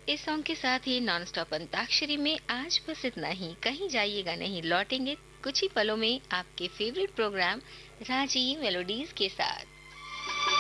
इस सॉन्ग के साथ ही नॉन स्टॉप अंताक्षरी में आज बस इतना ही। कहीं जाइएगा नहीं, लौटेंगे कुछ ही पलों में आपके फेवरेट प्रोग्राम राजी मेलोडीज के साथ।